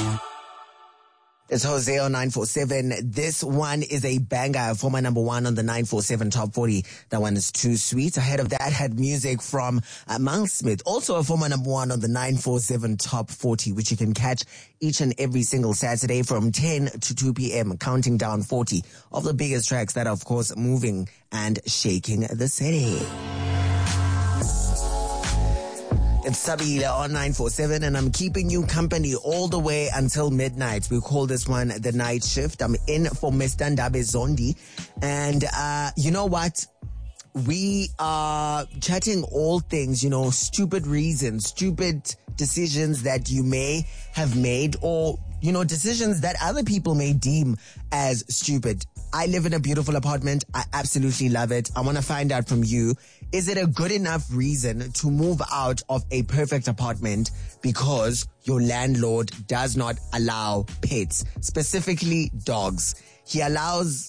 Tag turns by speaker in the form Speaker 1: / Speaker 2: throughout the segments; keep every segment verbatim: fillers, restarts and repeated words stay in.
Speaker 1: It's Jose on nine four seven. This one is a banger, former number one on the nine four seven Top forty. That one is Too Sweet. Ahead of that had music from uh, Monk Smith, also a former number one on the nine four seven Top forty, which you can catch each and every single Saturday from ten to two p.m., counting down forty of the biggest tracks that are, of course, moving and shaking the city. It's Sabile on nine four seven, and I'm keeping you company all the way until midnight. We call this one the night shift. I'm in for Mister Ndabe Zondi. And uh, you know what? We are chatting all things, you know, stupid reasons, stupid decisions that you may have made, or, you know, decisions that other people may deem as stupid. I live in a beautiful apartment. I absolutely love it. I want to find out from you, is it a good enough reason to move out of a perfect apartment because your landlord does not allow pets, specifically dogs? He allows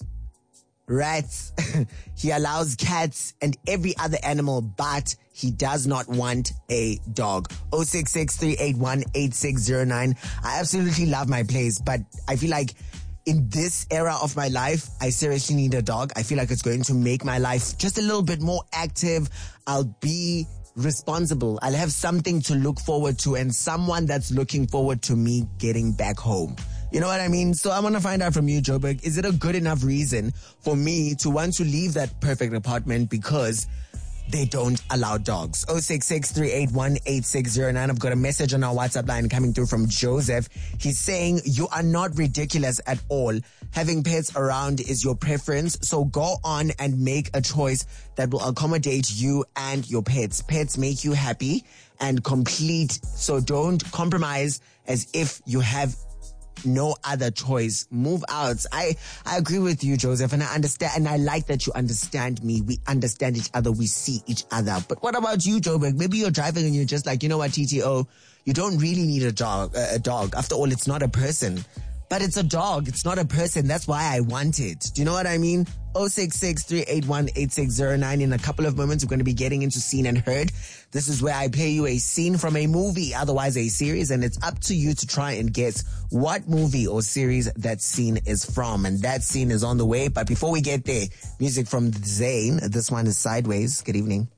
Speaker 1: rats, he allows cats and every other animal, but he does not want a dog. oh six six, three eight one, eight six zero nine. I absolutely love my place, but I feel like in this era of my life, I seriously need a dog. I feel like it's going to make my life just a little bit more active. I'll be responsible. I'll have something to look forward to and someone that's looking forward to me getting back home. You know what I mean? So I want to find out from you, Joburg, is it a good enough reason for me to want to leave that perfect apartment because they don't allow dogs? oh six six, three eight one, eight six zero nine. I've got a message on our WhatsApp line coming through from Joseph. He's saying, you are not ridiculous at all. Having pets around is your preference, so go on and make a choice that will accommodate you and your pets. Pets make you happy and complete, so don't compromise as if you have no other choice. Move out. I, I agree with you, Joseph, and I understand, and I like that you understand me. We understand each other. We see each other. But what about you, Joburg? Maybe you're driving and you're just like, you know what, T T O, you don't really need a dog, a dog. After all, it's not a person. But it's a dog. It's not a person. That's why I want it. Do you know what I mean? oh six six, three eight one, eight six zero nine. In a couple of moments, we're going to be getting into Seen and Heard. This is where I play you a scene from a movie, otherwise a series, and it's up to you to try and guess what movie or series that scene is from. And that scene is on the way. But before we get there, music from Zayn. This one is Sideways. Good evening.